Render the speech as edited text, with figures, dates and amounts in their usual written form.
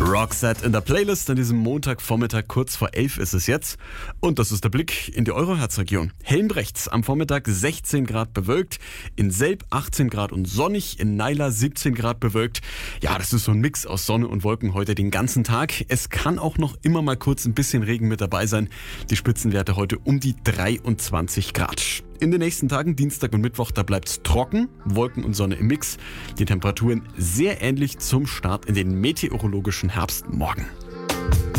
Roxette in der Playlist an diesem Montagvormittag, kurz vor 11 ist es jetzt. Und das ist der Blick in die Euro-Herzregion. Helmbrechts am Vormittag 16 Grad bewölkt, in Selb 18 Grad und sonnig, in Naila 17 Grad bewölkt. Ja, das ist so ein Mix aus Sonne und Wolken heute den ganzen Tag. Es kann auch noch immer mal kurz ein bisschen Regen mit dabei sein. Die Spitzenwerte heute um die 23 Grad. In den nächsten Tagen, Dienstag und Mittwoch, da bleibt es trocken, Wolken und Sonne im Mix. Die Temperaturen sehr ähnlich zum Start in den meteorologischen Herbst morgen.